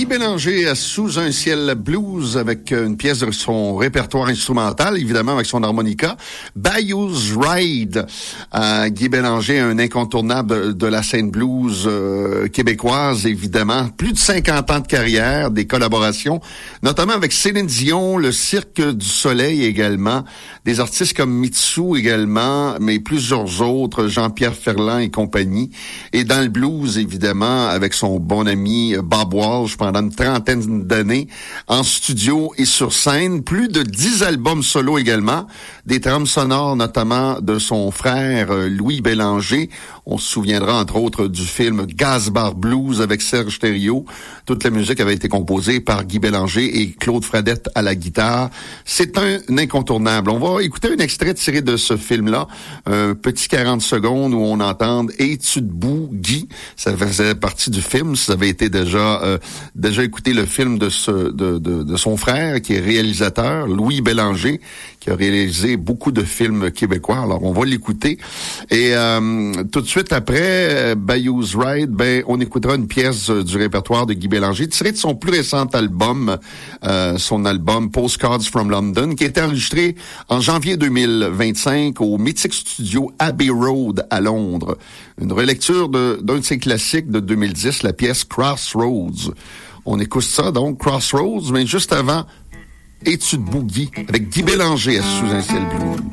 Guy Bélanger à Sous un ciel blues avec une pièce de son répertoire instrumental, évidemment avec son harmonica, Bayou's Ride. Guy Bélanger, un incontournable de la scène blues québécoise, évidemment. Plus de 50 ans de carrière, des collaborations, notamment avec Céline Dion, le Cirque du Soleil également, des artistes comme Mitsou également, mais plusieurs autres, Jean-Pierre Ferland et compagnie. Et dans le blues, évidemment, avec son bon ami Bob Walsh pendant une trentaine d'années, en studio et sur scène. Plus de 10 albums solo également, des trames sonores notamment de son frère Louis Bélanger. On se souviendra entre autres du film Gaz-Bar Blues avec Serge Thériault. Toute la musique avait été composée par Guy Bélanger et Claude Fradette à la guitare. C'est un incontournable. On va écouter un extrait tiré de ce film-là, un petit 40 secondes où on entend « Es-tu debout, Guy ?» Ça faisait partie du film. Ça avait été déjà écouté le film de son frère, qui est réalisateur, Louis Bélanger, qui a réalisé beaucoup de films québécois. Alors, on va l'écouter. Et tout de suite après Bayou's Ride, on écoutera une pièce du répertoire de Guy Bélanger, tirée de son plus récent album, son album Postcards from London, qui a été enregistré en janvier 2025 au mythique studio Abbey Road à Londres. Une relecture d'un de ses classiques de 2010, la pièce Crossroads. On écoute ça, donc, Crossroads, mais juste avant, Es-tu debout, Guy, avec Guy Bélanger à Sous un ciel bleu.